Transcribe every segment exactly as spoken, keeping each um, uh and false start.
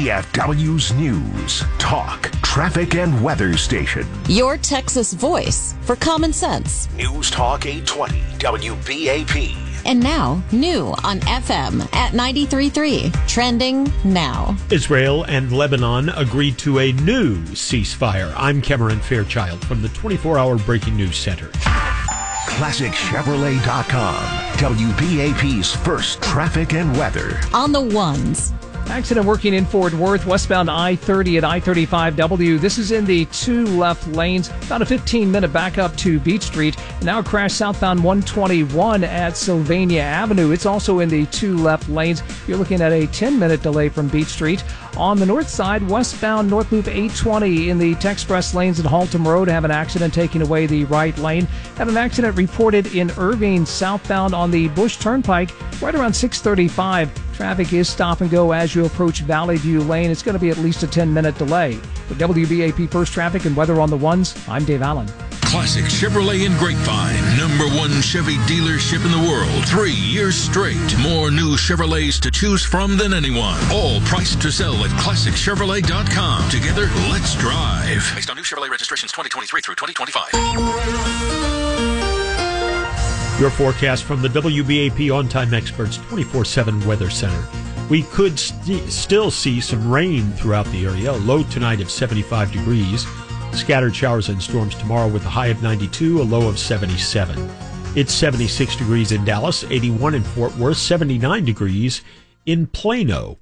D F W's news, talk, traffic, and weather station. Your Texas voice for common sense. News Talk eight twenty W B A P. And now, new on F M at ninety-three point three. Trending now. Israel and Lebanon agreed to a new ceasefire. I'm Cameron Fairchild from the twenty-four hour Breaking News Center. Classic Chevrolet dot com. W B A P's first traffic and weather. On the ones. Accident working in Fort Worth, westbound I thirty at I thirty-five W. This is in the two left lanes. About a fifteen minute backup to Beach Street. Now a crash southbound one twenty-one at Sylvania Avenue. It's also in the two left lanes. You're looking at a ten minute delay from Beach Street. On the north side, westbound North Loop eight twenty in the Texpress lanes at Haltom Road have an accident taking away the right lane. Have an accident reported in Irving southbound on the Bush Turnpike right around six thirty-five. Traffic is stop and go as you approach Valley View Lane. It's going to be at least a ten minute delay. For W B A P First Traffic and Weather on the Ones, I'm Dave Allen. Classic Chevrolet in Grapevine, number one Chevy dealership in the world. Three years straight. More new Chevrolets to choose from than anyone. All priced to sell at Classic Chevrolet dot com. Together, let's drive. Based on new Chevrolet registrations twenty twenty-three through twenty twenty-five. Your forecast from the W B A P On-Time Experts twenty-four seven Weather Center. We could st- still see some rain throughout the area. A low tonight of seventy-five degrees. Scattered showers and storms tomorrow with a high of ninety-two, a low of seventy-seven. It's seventy-six degrees in Dallas, eighty-one in Fort Worth, seventy-nine degrees in Plano.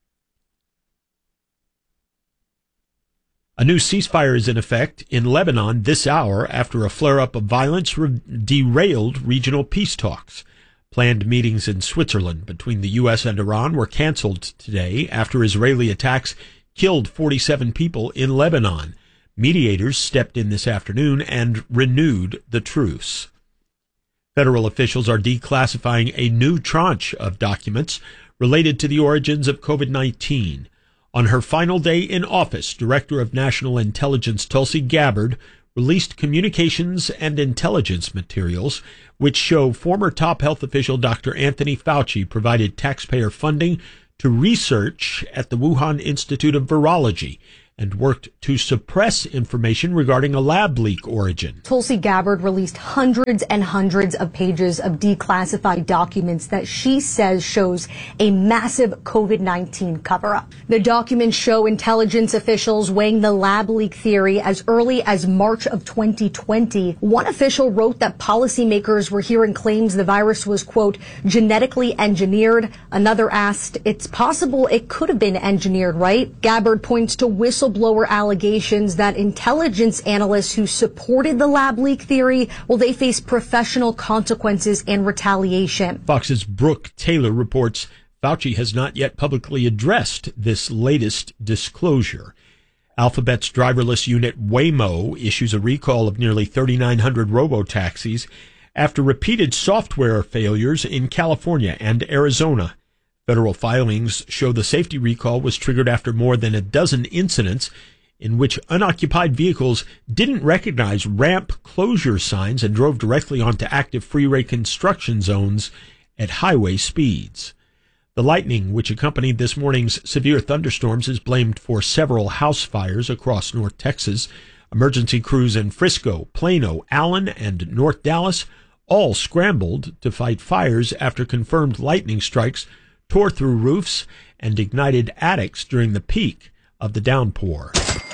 A new ceasefire is in effect in Lebanon this hour after a flare-up of violence re- derailed regional peace talks. Planned meetings in Switzerland between the U S and Iran were canceled today after Israeli attacks killed forty-seven people in Lebanon. Mediators stepped in this afternoon and renewed the truce. Federal officials are declassifying a new tranche of documents related to the origins of COVID nineteen. On her final day in office, Director of National Intelligence Tulsi Gabbard released communications and intelligence materials which show former top health official Doctor Anthony Fauci provided taxpayer funding to research at the Wuhan Institute of Virology and worked to suppress information regarding a lab leak origin. Tulsi Gabbard released hundreds and hundreds of pages of declassified documents that she says shows a massive COVID nineteen cover-up. The documents show intelligence officials weighing the lab leak theory as early as March of twenty twenty. One official wrote that policymakers were hearing claims the virus was, quote, genetically engineered. Another asked, it's possible it could have been engineered, right? Gabbard points to whistle whistleblower allegations that intelligence analysts who supported the lab leak theory, well, they face professional consequences and retaliation. Fox's Brooke Taylor reports Fauci has not yet publicly addressed this latest disclosure. Alphabet's driverless unit Waymo issues a recall of nearly thirty-nine hundred robo-taxis after repeated software failures in California and Arizona. Federal filings show the safety recall was triggered after more than a dozen incidents in which unoccupied vehicles didn't recognize ramp closure signs and drove directly onto active freeway construction zones at highway speeds. The lightning, which accompanied this morning's severe thunderstorms, is blamed for several house fires across North Texas. Emergency crews in Frisco, Plano, Allen, and North Dallas all scrambled to fight fires after confirmed lightning strikes tore through roofs and ignited attics during the peak of the downpour.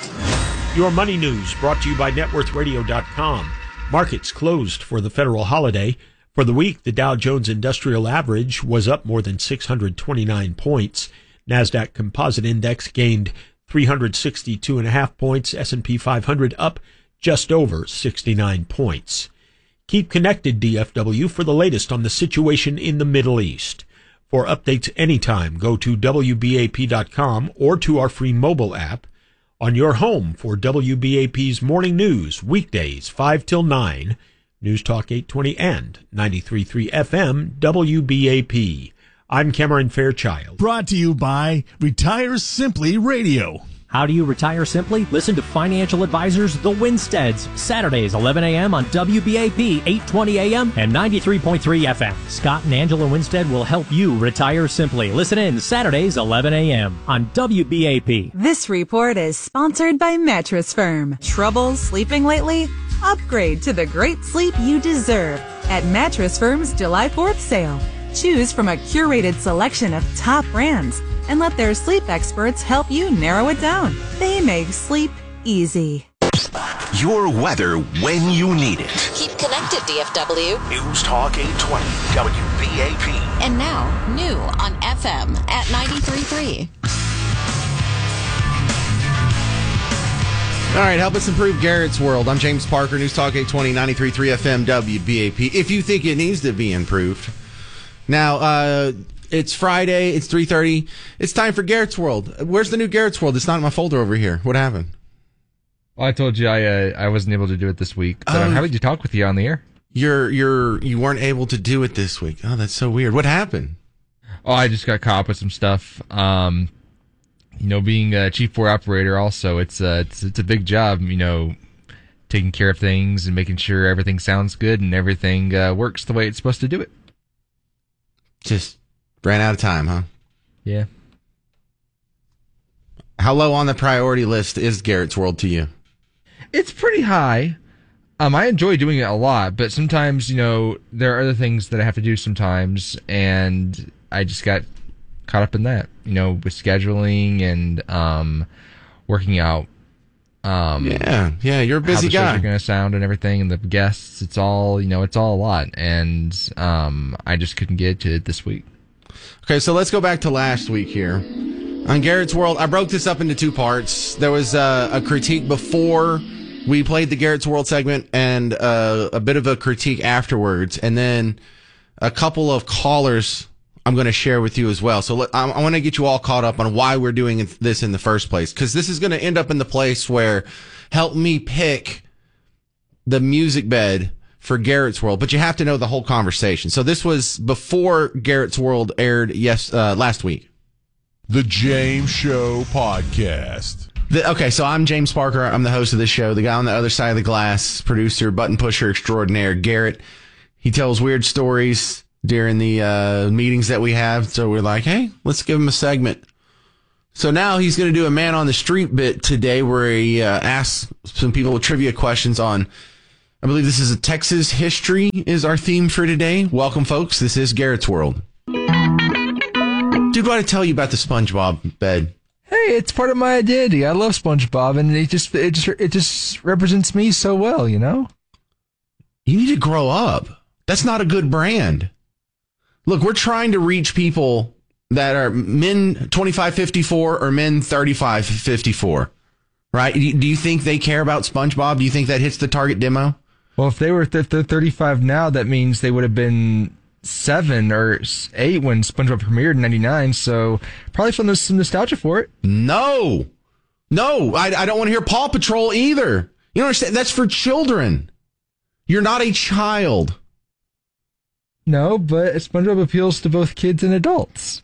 Your money news brought to you by net worth radio dot com. Markets closed for the federal holiday. For the week, the Dow Jones Industrial Average was up more than six hundred twenty-nine points. NASDAQ Composite Index gained three hundred sixty-two point five points. S and P five hundred up just over sixty-nine points. Keep connected, D F W, for the latest on the situation in the Middle East. For updates anytime, go to W B A P dot com or to our free mobile app. On your home for W B A P's morning news, weekdays five till nine, News Talk eight twenty and ninety-three point three F M W B A P. I'm Cameron Fairchild. Brought to you by Retire Simply Radio. How do you retire simply? Listen to financial advisors The Winsteads, Saturdays, eleven a.m. on W B A P, eight twenty a.m. and ninety-three point three F M. Scott and Angela Winstead will help you retire simply. Listen in Saturdays, eleven a.m. on W B A P. This report is sponsored by Mattress Firm. Trouble sleeping lately? Upgrade to the great sleep you deserve at Mattress Firm's July fourth sale. Choose from a curated selection of top brands and let their sleep experts help you narrow it down. They make sleep easy. Your weather when you need it. Keep connected, D F W. News Talk eight twenty W B A P. And now, new on F M at ninety-three point three. All right, help us improve Garrett's World. I'm James Parker, News Talk eight twenty, ninety-three point three F M W B A P. If you think it needs to be improved. Now, uh, it's Friday, it's three thirty. It's time for Garrett's World. Where's the new Garrett's World? It's not in my folder over here. What happened? Well, I told you I uh, I wasn't able to do it this week, but Oh. I'm happy to talk with you on the air. You're you're you weren't able to do it this week. Oh, that's so weird. What happened? Oh, I just got caught up with some stuff. Um, you know, being a chief floor operator, also it's uh, it's it's a big job. You know, taking care of things and making sure everything sounds good and everything uh, works the way it's supposed to do it. Just ran out of time, huh? Yeah. How low on the priority list is Garrett's World to you? It's pretty high. Um, I enjoy doing it a lot, but sometimes, you know, there are other things that I have to do sometimes, and I just got caught up in that, you know, with scheduling and um, working out. Um, yeah, yeah, you're a busy how the guy. shows are going to sound and everything, and the guests. It's all, you know, it's all a lot, and um, I just couldn't get to it this week. Okay, so let's go back to last week here. On Garrett's World, I broke this up into two parts. There was uh, a critique before we played the Garrett's World segment and uh, a bit of a critique afterwards, and then a couple of callers I'm going to share with you as well. So let, I, I want to get you all caught up on why we're doing this in the first place, because this is going to end up in the place where help me pick the music bed for Garrett's World, but you have to know the whole conversation. So this was before Garrett's World aired yes uh, last week. The James Show Podcast. The, okay, so I'm James Parker. I'm the host of this show. The guy on the other side of the glass, producer, button pusher extraordinaire, Garrett. He tells weird stories during the uh, meetings that we have. So we're like, hey, let's give him a segment. So now he's going to do a man on the street bit today where he uh, asks some people trivia questions on, I believe this is a Texas history is our theme for today. Welcome, folks. This is Garrett's World. Dude, what did I tell you about the SpongeBob bed? Hey, it's part of my identity. I love SpongeBob, and it just it just it just represents me so well, you know? You need to grow up. That's not a good brand. Look, we're trying to reach people that are men twenty-five fifty-four or men thirty-five fifty-four, right? Do you think they care about SpongeBob? Do you think that hits the target demo? Well, if they were th- th- thirty-five now, that means they would have been seven or eight when SpongeBob premiered in ninety-nine, so probably feel some nostalgia for it. No. No, I, I don't want to hear Paw Patrol either. You don't understand? That's for children. You're not a child. No, but SpongeBob appeals to both kids and adults.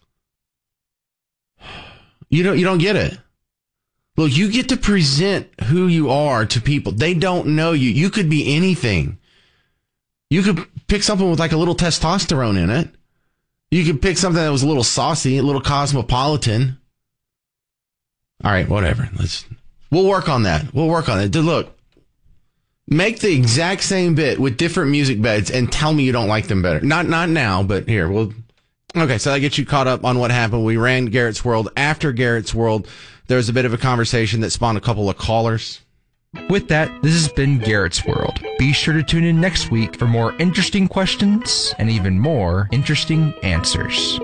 You don't, you don't get it. Look, you get to present who you are to people. They don't know you. You could be anything. You could pick something with like a little testosterone in it. You could pick something that was a little saucy, a little cosmopolitan. All right, whatever. Let's we'll work on that. We'll work on it. Look, make the exact same bit with different music beds and tell me you don't like them better. Not not now, but here. We'll Okay, so that gets you caught up on what happened. We ran Garrett's World. After Garrett's World, there was a bit of a conversation that spawned a couple of callers. With that, this has been Garrett's World. Be sure to tune in next week for more interesting questions and even more interesting answers.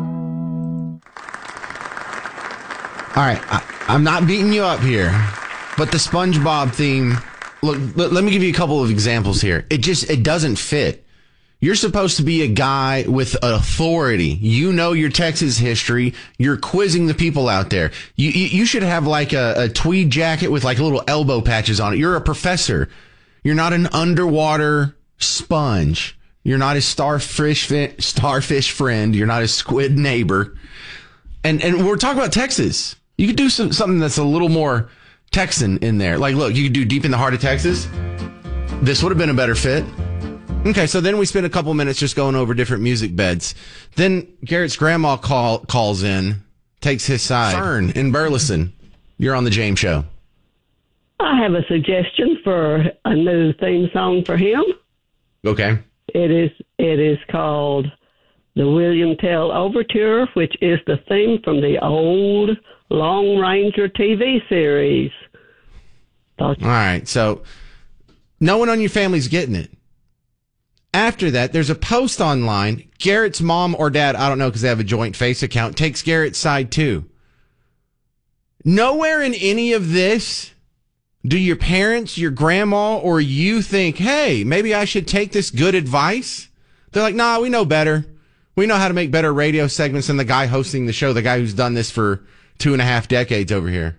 All right, I, I'm not beating you up here, but the SpongeBob theme, look, let, let me give you a couple of examples here. It just, it doesn't fit. You're supposed to be a guy with authority. You know your Texas history. You're quizzing the people out there. You you, you should have like a, a tweed jacket with like little elbow patches on it. You're a professor. You're not an underwater sponge. You're not a starfish starfish friend. You're not a squid neighbor. And and we're talking about Texas. You could do some, something that's a little more Texan in there. Like, look, you could do Deep in the Heart of Texas. This would have been a better fit. Okay, so then we spent a couple minutes just going over different music beds. Then Garrett's grandma call, calls in, takes his side. Fern in Burleson, you're on the James Show. I have a suggestion for a new theme song for him. Okay. It is it is called the William Tell Overture, which is the theme from the old Lone Ranger T V series. All right, so no one on your family's getting it. After that, there's a post online. Garrett's mom or dad, I don't know because they have a joint face account, takes Garrett's side too. Nowhere in any of this do your parents, your grandma, or you think, hey, maybe I should take this good advice? They're like, nah, we know better. We know how to make better radio segments than the guy hosting the show, the guy who's done this for two and a half decades over here.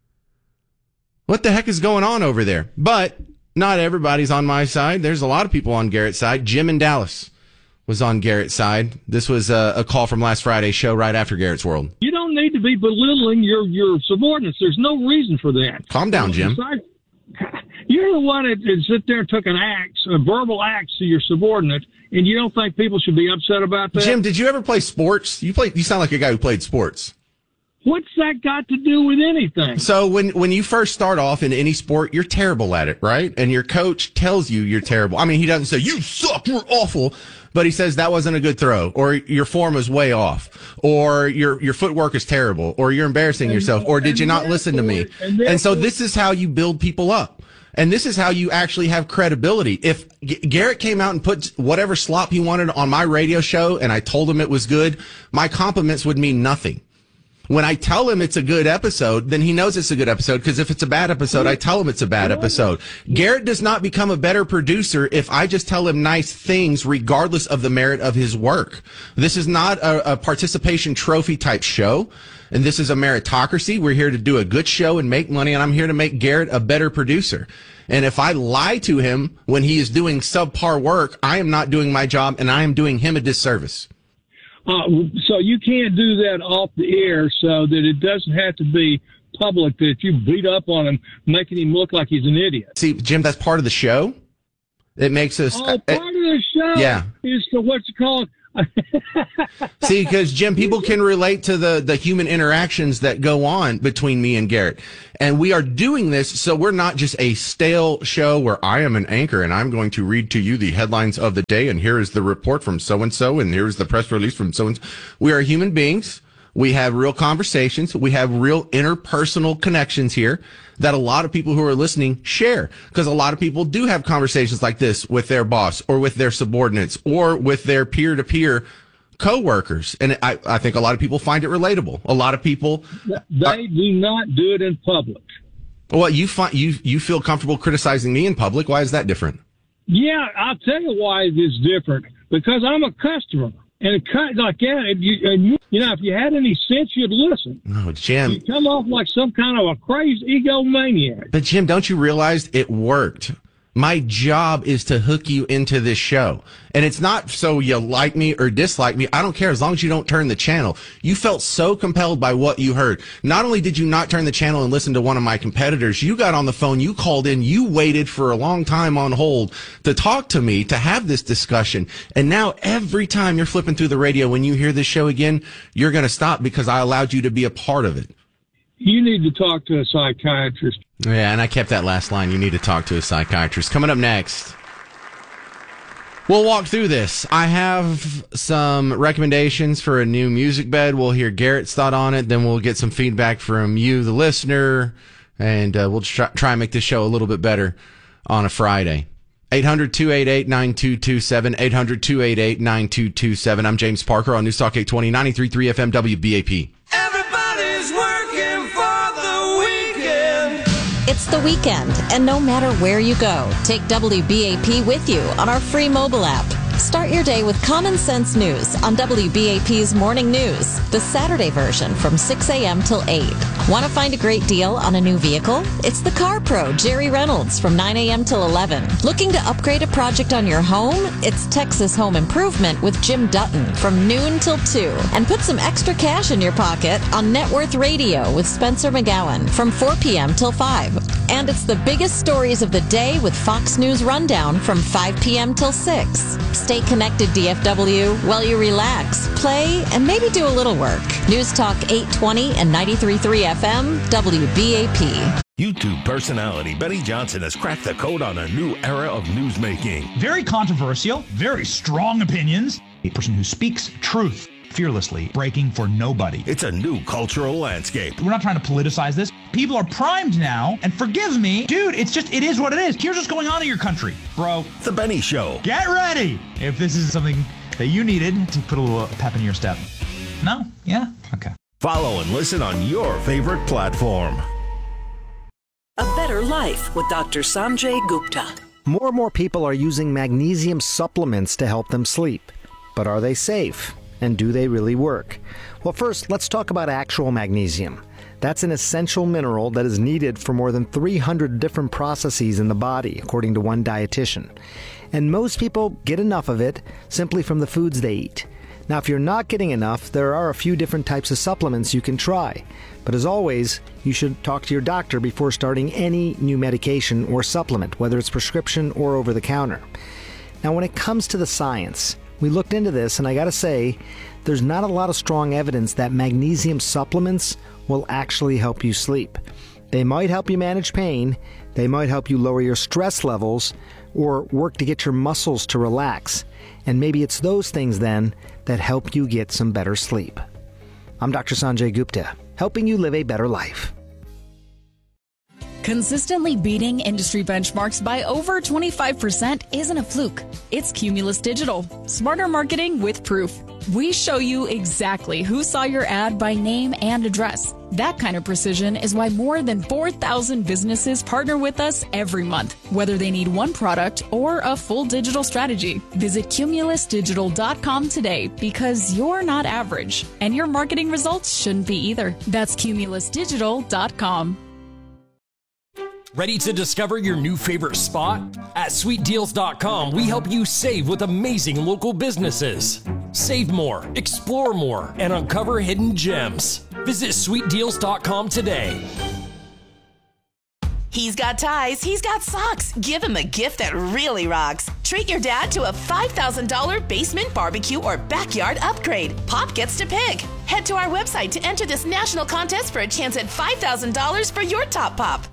What the heck is going on over there? But not everybody's on my side. There's a lot of people on Garrett's side. Jim in Dallas was on Garrett's side. This was a, a call from last Friday's show right after Garrett's World. You don't need to be belittling your, your subordinates. There's no reason for that. Calm down, Jim. You're the one that, that sit there and took an axe, a verbal axe to your subordinate, and you don't think people should be upset about that? Jim, did you ever play sports? You played. You sound like a guy who played sports. What's that got to do with anything? So when, when you first start off in any sport, you're terrible at it, right? And your coach tells you you're terrible. I mean, he doesn't say, you suck, you're awful. But he says that wasn't a good throw, or your form is way off, or your your footwork is terrible, or you're embarrassing yourself, or did you not listen to me? And so this is how you build people up. And this is how you actually have credibility. If G- Garrett came out and put whatever slop he wanted on my radio show and I told him it was good, my compliments would mean nothing. When I tell him it's a good episode, then he knows it's a good episode, because if it's a bad episode, I tell him it's a bad episode. Garrett does not become a better producer if I just tell him nice things regardless of the merit of his work. This is not a, a participation trophy type show, and this is a meritocracy. We're here to do a good show and make money, and I'm here to make Garrett a better producer. And if I lie to him when he is doing subpar work, I am not doing my job, and I am doing him a disservice. Uh, so you can't do that off the air so that it doesn't have to be public that you beat up on him, making him look like he's an idiot. See, Jim, that's part of the show. It makes us... Oh, part uh, of the show yeah. is to what's it called? See, because, Jim, people can relate to the, the human interactions that go on between me and Garrett. And we are doing this so we're not just a stale show where I am an anchor and I'm going to read to you the headlines of the day, and here is the report from so-and-so, and here's the press release from so-and-so. We are human beings. We have real conversations. We have real interpersonal connections here that a lot of people who are listening share, because a lot of people do have conversations like this with their boss or with their subordinates or with their peer-to-peer co-workers. And I, I think a lot of people find it relatable. A lot of people... They are, do not do it in public. Well, you, find, you, you feel comfortable criticizing me in public. Why is that different? Yeah, I'll tell you why it is different. Because I'm a customer. And it cut like that, if you, and you, you know, if you had any sense, you'd listen. Oh, Jim. You come off like some kind of a crazy egomaniac. But, Jim, don't you realize it worked? My job is to hook you into this show. And it's not so you like me or dislike me. I don't care as long as you don't turn the channel. You felt so compelled by what you heard. Not only did you not turn the channel and listen to one of my competitors, you got on the phone, you called in, you waited for a long time on hold to talk to me, to have this discussion. And now every time you're flipping through the radio, when you hear this show again, you're going to stop because I allowed you to be a part of it. You need to talk to a psychiatrist. Yeah, and I kept that last line. You need to talk to a psychiatrist. Coming up next, we'll walk through this. I have some recommendations for a new music bed. We'll hear Garrett's thought on it. Then we'll get some feedback from you, the listener, and uh, we'll try, try and make this show a little bit better on a Friday. eight hundred, two eight eight, nine two two seven, eight hundred, two eight eight, nine two two seven. I'm James Parker on News Talk eight twenty, ninety-three point three F M W B A P. Everybody's working for the weekend. It's the weekend, and no matter where you go, take W B A P with you on our free mobile app. Start your day with Common Sense News on W B A P's Morning News, the Saturday version from six a.m. till eight. Want to find a great deal on a new vehicle? It's the Car Pro, Jerry Reynolds, from nine a.m. till eleven. Looking to upgrade a project on your home? It's Texas Home Improvement with Jim Dutton from noon till two. And put some extra cash in your pocket on Net Worth Radio with Spencer McGowan from four p.m. till five. And it's the biggest stories of the day with Fox News Rundown from five p.m. till six. Stay connected, D F W, while you relax, play, and maybe do a little work. News Talk eight twenty and ninety-three point three F M, W B A P. YouTube personality Benny Johnson has cracked the code on a new era of newsmaking. Very controversial, very strong opinions. A person who speaks truth fearlessly, breaking for nobody. It's a new cultural landscape. We're not trying to politicize this. People are primed now, and forgive me, dude, it's just, it is what it is. Here's what's going on in your country, bro. The Benny Show. Get ready if this is something that you needed to put a little pep in your step. No? Yeah? Okay. Follow and listen on your favorite platform. A Better Life with Doctor Sanjay Gupta. More and more people are using magnesium supplements to help them sleep. But are they safe? And do they really work? Well, first, let's talk about actual magnesium. That's an essential mineral that is needed for more than three hundred different processes in the body, according to one dietitian. And most people get enough of it simply from the foods they eat. Now, if you're not getting enough, there are a few different types of supplements you can try. But as always, you should talk to your doctor before starting any new medication or supplement, whether it's prescription or over the counter. Now, when it comes to the science, we looked into this, and I gotta say, there's not a lot of strong evidence that magnesium supplements will actually help you sleep. They might help you manage pain, they might help you lower your stress levels, or work to get your muscles to relax. And maybe it's those things then that help you get some better sleep. I'm Doctor Sanjay Gupta, helping you live a better life. Consistently beating industry benchmarks by over twenty-five percent isn't a fluke. It's Cumulus Digital. Smarter marketing with proof. We show you exactly who saw your ad by name and address. That kind of precision is why more than four thousand businesses partner with us every month, whether they need one product or a full digital strategy. Visit cumulus digital dot com today because you're not average, and your marketing results shouldn't be either. That's cumulus digital dot com. Ready to discover your new favorite spot? At sweet deals dot com, we help you save with amazing local businesses. Save more, explore more, and uncover hidden gems. Visit sweet deals dot com today. He's got ties, he's got socks. Give him a gift that really rocks. Treat your dad to a five thousand dollars basement barbecue or backyard upgrade. Pop gets to pick. Head to our website to enter this national contest for a chance at five thousand dollars for your top pop.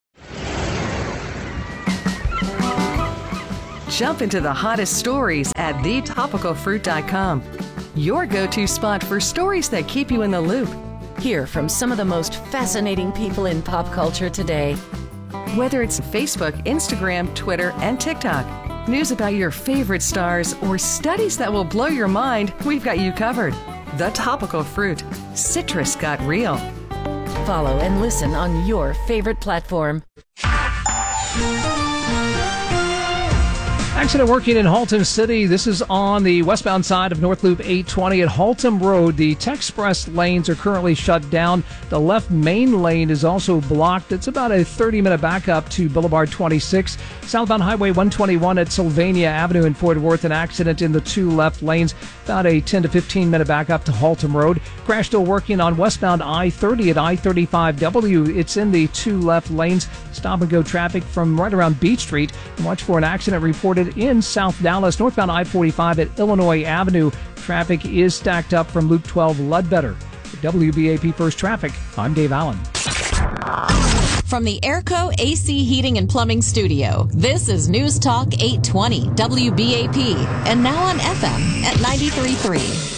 Jump into the hottest stories at the topical fruit dot com. Your go-to spot for stories that keep you in the loop. Hear from some of the most fascinating people in pop culture today. Whether it's Facebook, Instagram, Twitter, and TikTok, news about your favorite stars, or studies that will blow your mind, we've got you covered. The Topical Fruit. Citrus got real. Follow and listen on your favorite platform. Accident working in Haltom City. This is on the westbound side of North Loop eight twenty at Haltom Road. The Techspress lanes are currently shut down. The left main lane is also blocked. It's about a thirty-minute backup to Boulevard twenty-six. Southbound Highway one twenty-one at Sylvania Avenue in Fort Worth. An accident in the two left lanes. About a ten to fifteen minute backup to Haltom Road. Crash still working on westbound I thirty at I thirty-five W. It's in the two left lanes. Stop and go traffic from right around Beach Street. And watch for an accident reported in South Dallas. Northbound I forty-five at Illinois Avenue. Traffic is stacked up from Loop twelve Ledbetter. For W B A P First Traffic, I'm Dave Allen. From the Airco A C Heating and Plumbing Studio, this is News Talk eight twenty W B A P, and now on F M at ninety-three point three.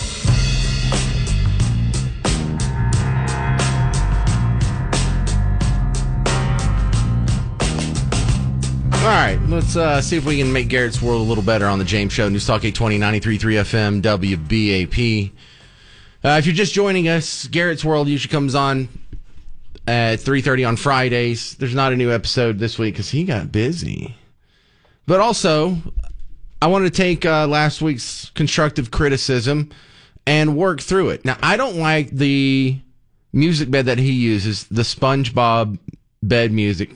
All right, let's uh, see if we can make Garrett's World a little better on the James Show. News Talk eight twenty, ninety-three point three F M, W B A P. Uh, if you're just joining us, Garrett's World usually comes on at three thirty on Fridays. There's not a new episode this week because he got busy. But also, I want to take uh, last week's constructive criticism and work through it. Now, I don't like the music bed that he uses, the SpongeBob bed music.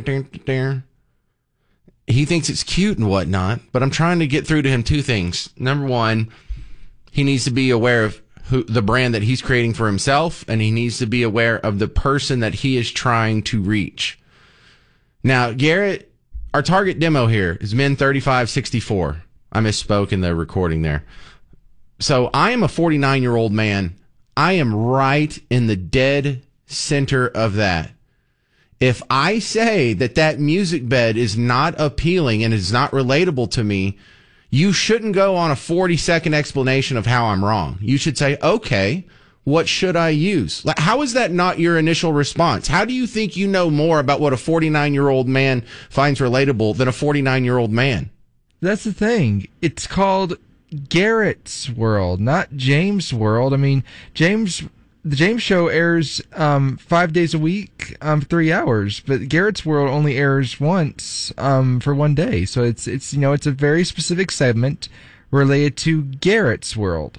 He thinks it's cute and whatnot, but I'm trying to get through to him two things. Number one, he needs to be aware of who the brand that he's creating for himself, and he needs to be aware of the person that he is trying to reach. Now, Garrett, our target demo here is men thirty-five sixty-four. I misspoke in the recording there. So I am a forty-nine-year-old man. I am right in the dead center of that. If I say that that music bed is not appealing and is not relatable to me, you shouldn't go on a forty-second explanation of how I'm wrong. You should say, okay, what should I use? Like, how is that not your initial response? How do you think you know more about what a forty-nine-year-old man finds relatable than a forty-nine-year-old man? That's the thing. It's called Garrett's World, not James' World. I mean, James, the James Show airs um, five days a week, um, three hours, but Garrett's World only airs once um, for one day. So it's it's you know it's a very specific segment related to Garrett's World.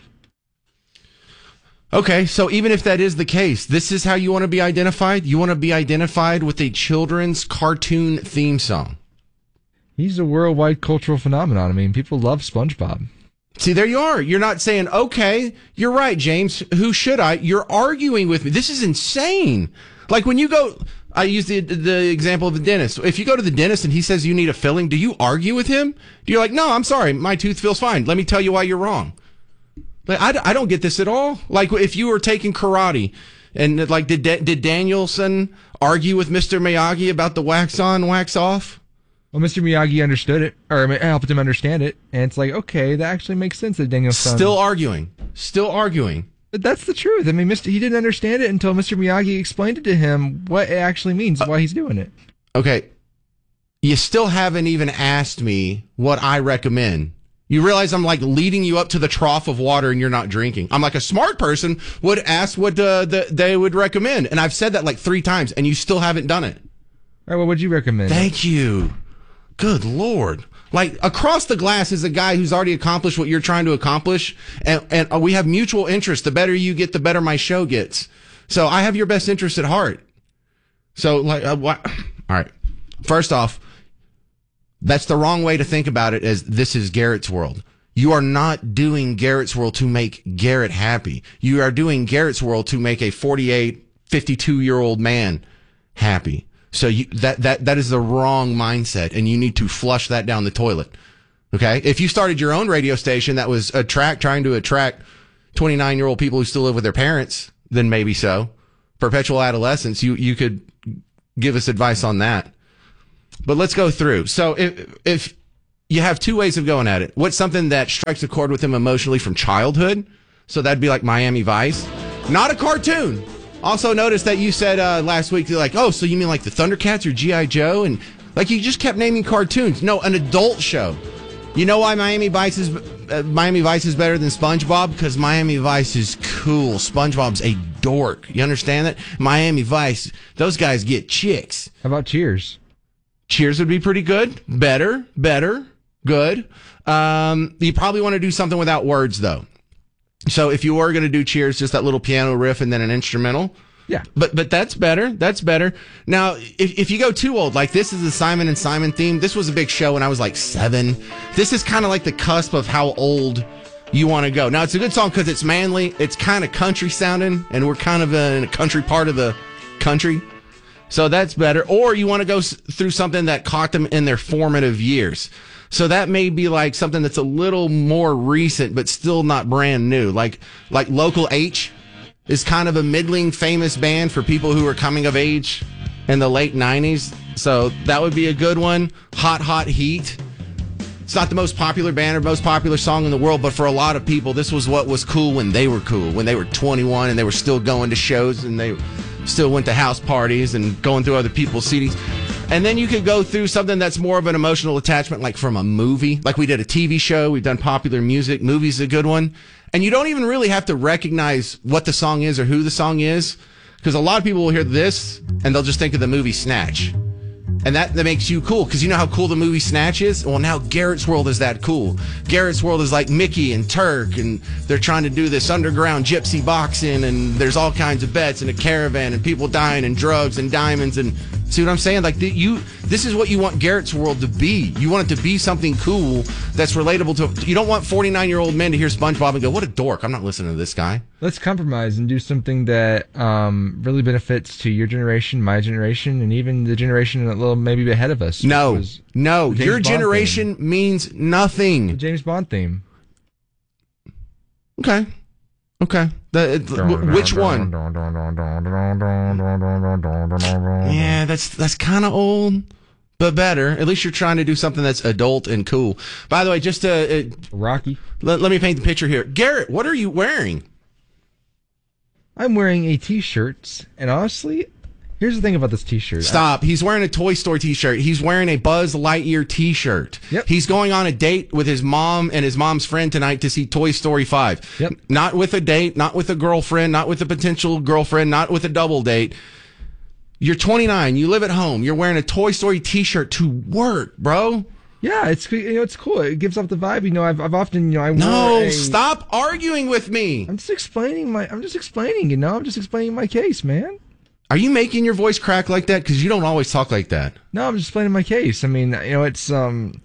Okay, so even if that is the case, this is how you want to be identified? You want to be identified with a children's cartoon theme song. He's a worldwide cultural phenomenon. I mean, people love SpongeBob. See, there you are. You're not saying, okay, you're right, James. Who should I? You're arguing with me. This is insane. Like when you go, I use the the example of the dentist. If you go to the dentist and he says you need a filling, do you argue with him? Do you like, no, I'm sorry, my tooth feels fine. Let me tell you why you're wrong. But I, I don't get this at all. Like if you were taking karate and like did did Danielson argue with Mister Miyagi about the wax on, wax off? Well, Mister Miyagi understood it, or helped him understand it, and it's like, okay, that actually makes sense that Danielson... Still arguing. Still arguing. But that's the truth. I mean, Mister he didn't understand it until Mister Miyagi explained it to him what it actually means, uh, why he's doing it. Okay. You still haven't even asked me what I recommend. You realize I'm like leading you up to the trough of water and you're not drinking. I'm like a smart person would ask what uh, the, they would recommend. And I've said that like three times and you still haven't done it. All right, well, what'd you recommend? Thank you. Good Lord. Like, Across the Glass is a guy who's already accomplished what you're trying to accomplish, and, and we have mutual interest. The better you get, the better my show gets. So I have your best interest at heart. So, like, uh, what? All right. First off, that's the wrong way to think about it, as this is Garrett's World. You are not doing Garrett's World to make Garrett happy. You are doing Garrett's World to make a forty-eight, fifty-two-year-old man happy. So you, that, that, that is the wrong mindset, and you need to flush that down the toilet. Okay? If you started your own radio station that was attract, trying to attract twenty-nine-year-old people who still live with their parents, then maybe so. Perpetual adolescence, you, you could give us advice on that. But let's go through. So if, if you have two ways of going at it, what's something that strikes a chord with him emotionally from childhood? So that'd be like Miami Vice. Not a cartoon. Also, notice that you said uh, last week, you're like, oh, so you mean like the Thundercats or G I. Joe? And like you just kept naming cartoons. No, an adult show. You know why Miami Vice is uh, Miami Vice is better than SpongeBob? Because Miami Vice is cool. SpongeBob's a dork. You understand that? Miami Vice, those guys get chicks. How about Cheers? Cheers would be pretty good. Better, better, good. Um, you probably want to do something without words, though. So if you were going to do Cheers, just that little piano riff and then an instrumental. Yeah. But but that's better. That's better. Now, if, if you go too old, like this is the Simon and Simon theme. This was a big show when I was like seven. This is kind of like the cusp of how old you want to go. Now, it's a good song because it's manly. It's kind of country sounding, and we're kind of in a country part of the country. So that's better. Or you want to go through something that caught them in their formative years. So that may be like something that's a little more recent, but still not brand new. Like, like Local H is kind of a middling famous band for people who are coming of age in the late nineties. So that would be a good one. Hot, Hot Heat. It's not the most popular band or most popular song in the world, but for a lot of people, this was what was cool when they were cool, when they were twenty-one and they were still going to shows and they still went to house parties and going through other people's C Ds. And then you could go through something that's more of an emotional attachment, like from a movie. Like we did a T V show. We've done popular music. Movie's a good one. And you don't even really have to recognize what the song is or who the song is. Because a lot of people will hear this and they'll just think of the movie Snatch. And that, that makes you cool, because you know how cool the movie Snatch is? Well, now Garrett's World is that cool. Garrett's World is like Mickey and Turk, and they're trying to do this underground gypsy boxing, and there's all kinds of bets and a caravan and people dying and drugs and diamonds. And see what I'm saying? Like, you, this is what you want Garrett's World to be. You want it to be something cool that's relatable to. You don't want forty-nine-year-old men to hear SpongeBob and go, "What a dork! I'm not listening to this guy." Let's compromise and do something that um, really benefits to your generation, my generation, and even the generation a little maybe ahead of us. No, no, your Bond generation theme. means nothing. The James Bond theme. Okay, okay. The, it, which one? Yeah, that's that's kind of old, but better. At least you're trying to do something that's adult and cool. By the way, just uh, uh, Rocky. Let, let me paint the picture here. Garrett, what are you wearing? I'm wearing a T-shirt, and honestly, here's the thing about this T-shirt. Stop. He's wearing a Toy Story T-shirt. He's wearing a Buzz Lightyear T-shirt. Yep. He's going on a date with his mom and his mom's friend tonight to see Toy Story five. Yep. Not with a date, not with a girlfriend, not with a potential girlfriend, not with a double date. You're twenty-nine. You live at home. You're wearing a Toy Story T-shirt to work, bro. Yeah, it's you know it's cool. It gives off the vibe. You know, I've I've often you know I no wore a, stop arguing with me. I'm just explaining my. I'm just explaining. You know, I'm just explaining my case, man. Are you making your voice crack like that? Because you don't always talk like that. No, I'm just explaining my case. I mean, you know, it's um,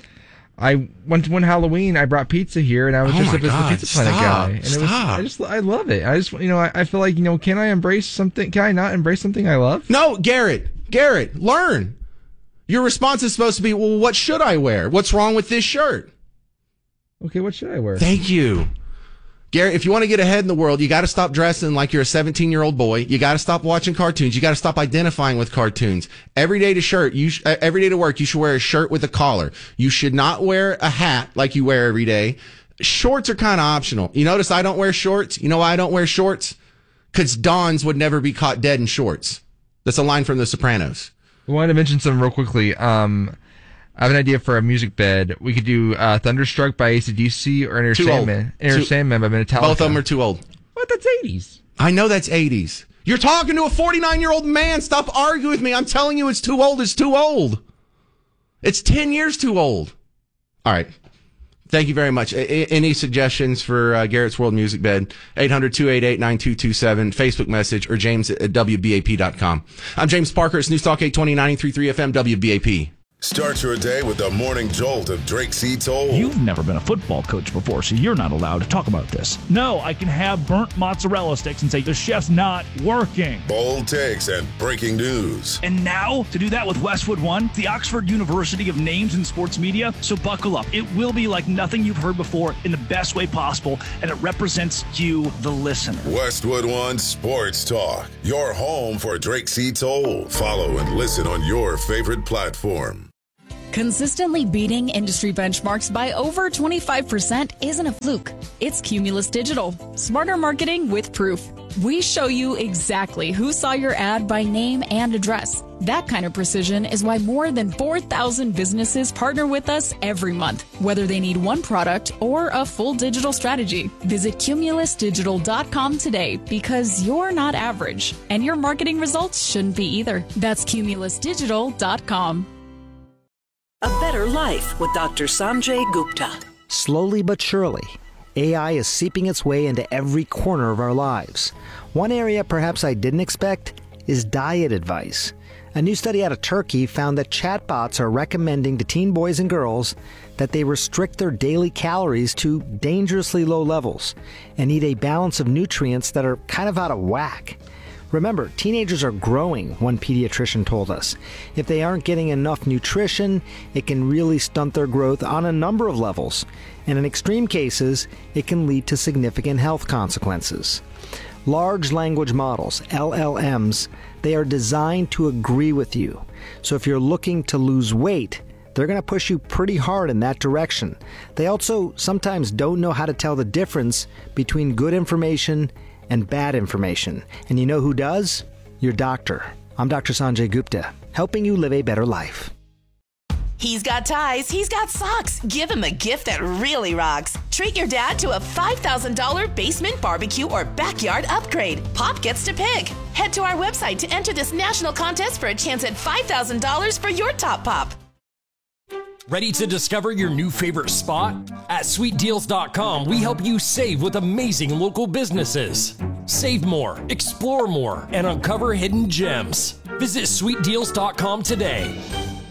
I went to one Halloween. I brought pizza here, and I was oh dressed up God, as the Pizza Planet stop, guy. And stop. it was, I just I love it. I just you know I, I feel like you know can I embrace something? Can I not embrace something I love? No, Garrett. Garrett, learn. Your response is supposed to be, well, what should I wear? What's wrong with this shirt? Okay, what should I wear? Thank you. Garrett, if you want to get ahead in the world, you got to stop dressing like you're a seventeen-year-old boy. You got to stop watching cartoons. You got to stop identifying with cartoons. Every day to shirt, you sh- every day to work, you should wear a shirt with a collar. You should not wear a hat like you wear every day. Shorts are kind of optional. You notice I don't wear shorts? You know why I don't wear shorts? Because Dons would never be caught dead in shorts. That's a line from The Sopranos. I wanted to mention something real quickly. Um, I have an idea for a music bed. We could do uh, Thunderstruck by A C D C or Enter Too Sandman. Enter Too- Sandman by Metallica. Both of them are too old. What? That's eighties. I know that's eighties. You're talking to a forty-nine-year-old man. Stop arguing with me. I'm telling you it's too old. It's too old. It's ten years too old. All right. Thank you very much. A- any suggestions for uh, Garrett's World Music Bed? eight hundred, two eight eight, nine two two seven, Facebook message, or James at W B A P dot com. I'm James Parker. It's News Talk eight twenty, ninety-three point three F M, W B A P. Start your day with the morning jolt of Drake C. Toll. You've never been a football coach before, so you're not allowed to talk about this. No, I can have burnt mozzarella sticks and say the chef's not working. Bold takes and breaking news. And now, to do that with Westwood One, the Oxford University of Names in Sports Media. So buckle up. It will be like nothing you've heard before in the best way possible, and it represents you, the listener. Westwood One Sports Talk, your home for Drake C. Toll. Follow and listen on your favorite platform. Consistently beating industry benchmarks by over twenty-five percent isn't a fluke. It's Cumulus Digital. Smarter marketing with proof. We show you exactly who saw your ad by name and address. That kind of precision is why more than four thousand businesses partner with us every month, whether they need one product or a full digital strategy. Visit cumulus digital dot com today because you're not average, and your marketing results shouldn't be either. That's cumulus digital dot com. A Better Life with Doctor Sanjay Gupta. Slowly but surely, A I is seeping its way into every corner of our lives. One area perhaps I didn't expect is diet advice. A new study out of Turkey found that chatbots are recommending to teen boys and girls that they restrict their daily calories to dangerously low levels and eat a balance of nutrients that are kind of out of whack. Remember, teenagers are growing, one pediatrician told us. If they aren't getting enough nutrition, it can really stunt their growth on a number of levels. And in extreme cases, it can lead to significant health consequences. Large language models, L L Ms, they are designed to agree with you. So if you're looking to lose weight, they're going to push you pretty hard in that direction. They also sometimes don't know how to tell the difference between good information and bad information. And you know who does? Your doctor. I'm Doctor Sanjay Gupta, helping you live a better life. He's got ties, he's got socks. Give him a gift that really rocks. Treat your dad to a five thousand dollars basement barbecue or backyard upgrade. Pop gets to pick. Head to our website to enter this national contest for a chance at five thousand dollars for your top pop. Ready to discover your new favorite spot? At sweet deals dot com, we help you save with amazing local businesses. Save more, explore more, and uncover hidden gems. Visit sweet deals dot com today.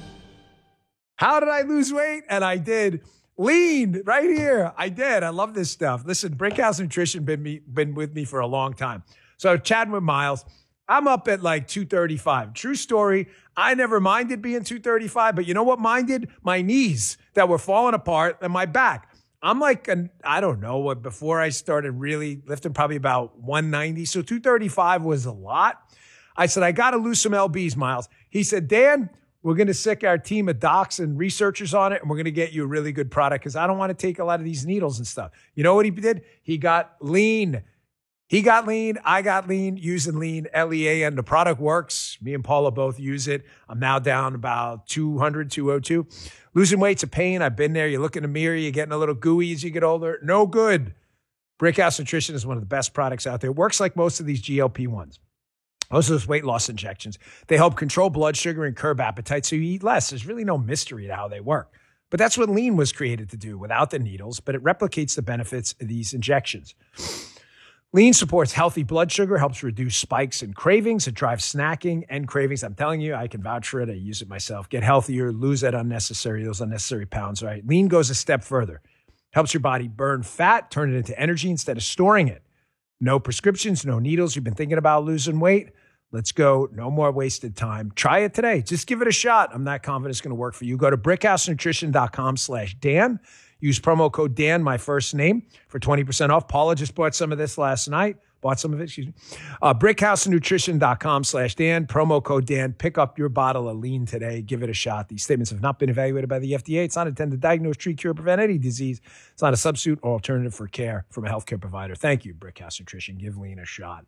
How did I lose weight? And I did. Lean right here. I did. I love this stuff. Listen, Brickhouse Nutrition been me been with me for a long time. So chatting with Miles, I'm up at like two thirty-five. True story. I never minded being two thirty-five, but you know what minded? My knees that were falling apart and my back. I'm like, an, I don't know what, before I started really lifting, probably about one ninety. So two thirty-five was a lot. I said, I got to lose some L Bs, Miles. He said, Dan, we're going to sick our team of docs and researchers on it, and we're going to get you a really good product because I don't want to take a lot of these needles and stuff. You know what he did? He got lean. He got lean. I got lean using lean, L E A N. The product works. Me and Paula both use it. I'm now down about two hundred, two oh two. Losing weight's a pain. I've been there. You look in the mirror, you're getting a little gooey as you get older. No good. Brickhouse Nutrition is one of the best products out there. It works like most of these G L P ones. Most of those weight loss injections. They help control blood sugar and curb appetite so you eat less. There's really no mystery to how they work. But that's what lean was created to do without the needles, but it replicates the benefits of these injections. Lean supports healthy blood sugar, helps reduce spikes and cravings. It drives snacking and cravings. I'm telling you, I can vouch for it. I use it myself. Get healthier, lose that unnecessary, those unnecessary pounds, right? Lean goes a step further. Helps your body burn fat, turn it into energy instead of storing it. No prescriptions, no needles. You've been thinking about losing weight? Let's go. No more wasted time. Try it today. Just give it a shot. I'm not confident it's going to work for you. Go to brickhouse nutrition dot com slash Dan. Use promo code Dan, my first name, for twenty percent off. Paula just bought some of this last night. Bought some of it, excuse me. Uh, brickhouse nutrition dot com slash Dan. Promo code Dan. Pick up your bottle of lean today. Give it a shot. These statements have not been evaluated by the F D A. It's not intended to diagnose, treat, cure, or prevent any disease. It's not a substitute or alternative for care from a healthcare provider. Thank you, Brickhouse Nutrition. Give lean a shot.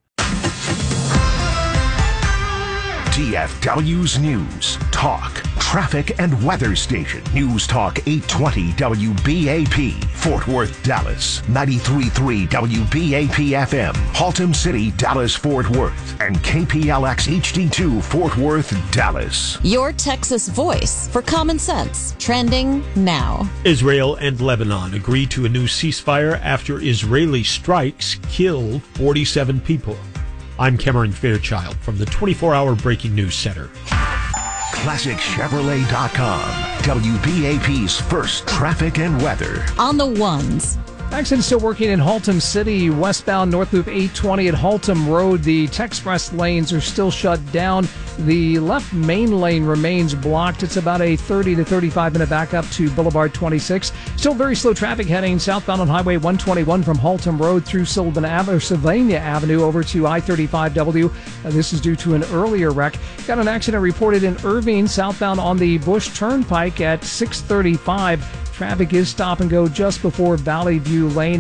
T F W's News, Talk, Traffic, and Weather Station. News Talk eight twenty W B A P, Fort Worth, Dallas. ninety-three point three W B A P F M, Haltom City, Dallas, Fort Worth. And K P L X H D two, Fort Worth, Dallas. Your Texas voice for common sense. Trending now. Israel and Lebanon agree to a new ceasefire after Israeli strikes killed forty-seven people. I'm Cameron Fairchild from the twenty-four hour Breaking News Center. Classic Chevrolet dot com, W B A P's first traffic and weather. On the ones. Accident still working in Haltom City, westbound North Loop eight twenty at Haltom Road. The Texpress lanes are still shut down. The left main lane remains blocked. It's about a thirty to thirty-five minute backup to Boulevard twenty-six. Still very slow traffic heading southbound on Highway one twenty-one from Haltom Road through Sylvan Avenue, or Sylvania Avenue over to I thirty-five W. Uh, this is due to an earlier wreck. Got an accident reported in Irving, southbound on the Bush Turnpike at six thirty-five. Traffic is stop and go just before Valley View Lane.